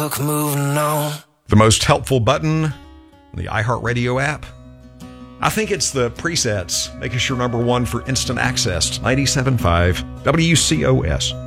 luck moving on. The most helpful button in the iHeartRadio app? I think it's the presets. Make us your number one for instant access. 97.5 WCOS.